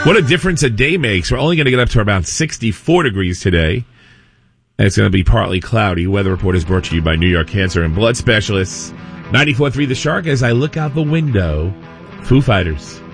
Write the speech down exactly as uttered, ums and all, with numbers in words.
What a difference a day makes. We're only going to get up to about sixty-four degrees today. And it's going to be partly cloudy. Weather report is brought to you by New York Cancer and Blood Specialists. ninety-four point three The Shark as I look out the window. Foo Fighters.